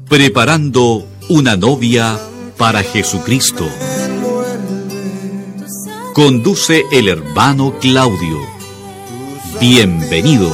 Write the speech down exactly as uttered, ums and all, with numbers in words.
Preparando una novia para Jesucristo. Conduce el hermano Claudio. Bienvenido.